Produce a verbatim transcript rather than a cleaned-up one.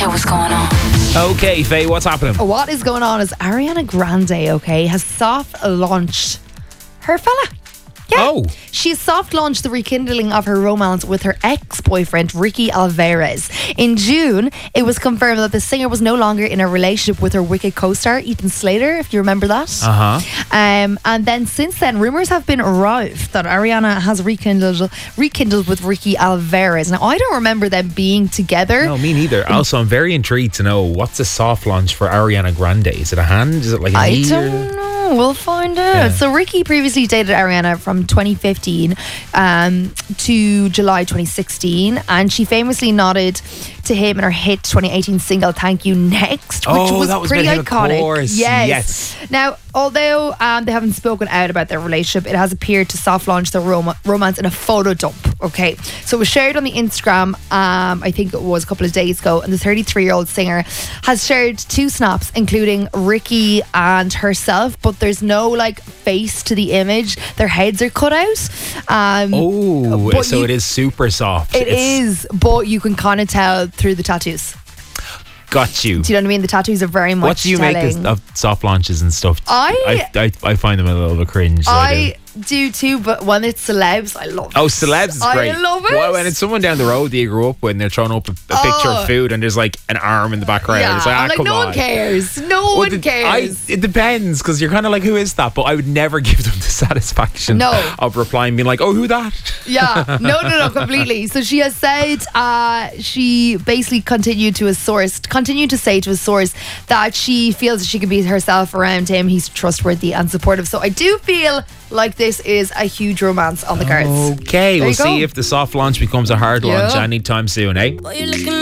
Hey, what's going on? Okay, Faye, what's happening? What is going on is Ariana Grande, okay, has soft launched her fella. Yeah. Oh. She soft launched the rekindling of her romance with her ex-boyfriend, Ricky Alvarez. In June, it was confirmed that the singer was no longer in a relationship with her Wicked co-star, Ethan Slater, if you remember that. Uh-huh. Um, and then since then, rumours have been rife that Ariana has rekindled rekindled with Ricky Alvarez. Now, I don't remember them being together. No, me neither. Also, I'm very intrigued to know what's a soft launch for Ariana Grande. Is it a hand? Is it like a I knee? don't or- know. We'll find out. Yeah. So Ricky previously dated Ariana from twenty fifteen um, to July twenty sixteen, and she famously nodded to him in her hit twenty eighteen single "Thank You Next," which Oh, was that was pretty with him, of iconic. course. Yes. Yes. Now, although um, they haven't spoken out about their relationship, it has appeared to soft launch their rom- romance in a photo dump. Okay, so it was shared on the Instagram. Um, I think it was a couple of days ago, and the thirty-three-year-old singer has shared two snaps, including Ricky and herself, but there's no like face to the image. Their heads are cut out. Um, Oh, but so you- it is super soft. It It's- is, but you can kind of tell through the tattoos. Got you. Do you know what I mean? The tattoos are very much What do you make telling. of, of soft launches and stuff? I- I, I, I find them a little bit cringe. so I do. I do too, but when it's celebs, I love it. Oh, celebs is I great. love it. Well, when it's someone down the road that you grew up with and they're throwing up a, a picture Oh. of food and there's like an arm in the background. Yeah, It's like, ah, I'm like, come no on. one cares. No Well, one the- cares. I, it depends because you're kind of like, who is that? But I would never give them the satisfaction No. of replying, being like, oh, who that? Yeah, no, no, no, completely. So she has said, uh, she basically continued to a source, continued to say to a source that she feels that she can be herself around him. He's trustworthy and supportive. So I do feel like this is a huge romance on the cards. Okay, There we'll you go. see if the soft launch becomes a hard Yeah. launch anytime soon, eh? Boy, you're looking